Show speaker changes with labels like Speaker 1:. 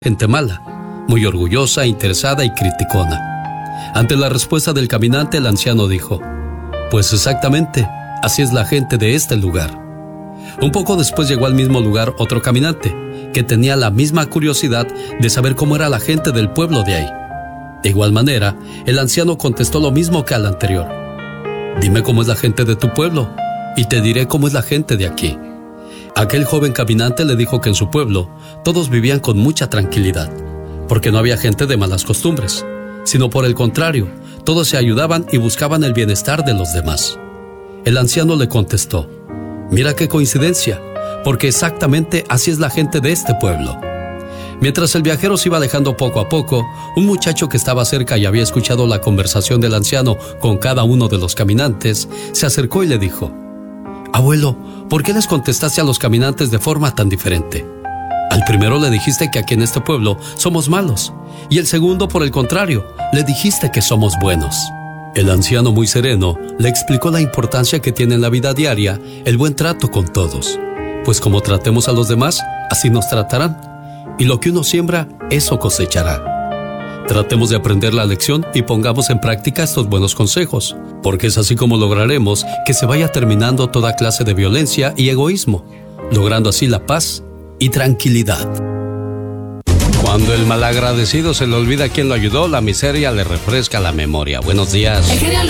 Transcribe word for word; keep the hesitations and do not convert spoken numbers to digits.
Speaker 1: Gente mala, muy orgullosa, interesada y criticona. Ante la respuesta del caminante, el anciano dijo: pues exactamente, así es la gente de este lugar. Un poco después llegó al mismo lugar otro caminante, que tenía la misma curiosidad de saber cómo era la gente del pueblo de ahí. De igual manera, el anciano contestó lo mismo que al anterior: dime cómo es la gente de tu pueblo, y te diré cómo es la gente de aquí. Aquel joven caminante le dijo que en su pueblo todos vivían con mucha tranquilidad, porque no había gente de malas costumbres, sino por el contrario, todos se ayudaban y buscaban el bienestar de los demás. El anciano le contestó: mira qué coincidencia, porque exactamente así es la gente de este pueblo. Mientras el viajero se iba alejando poco a poco, un muchacho que estaba cerca y había escuchado la conversación del anciano con cada uno de los caminantes, se acercó y le dijo: abuelo, ¿por qué les contestaste a los caminantes de forma tan diferente? Al primero le dijiste que aquí en este pueblo somos malos, y el segundo, por el contrario, le dijiste que somos buenos. El anciano, muy sereno, le explicó la importancia que tiene en la vida diaria el buen trato con todos, pues como tratemos a los demás, así nos tratarán, y lo que uno siembra, eso cosechará. Tratemos de aprender la lección y pongamos en práctica estos buenos consejos, porque es así como lograremos que se vaya terminando toda clase de violencia y egoísmo, logrando así la paz y tranquilidad. Cuando el malagradecido se le olvida quién lo ayudó, la miseria le refresca la memoria. Buenos días.
Speaker 2: El genio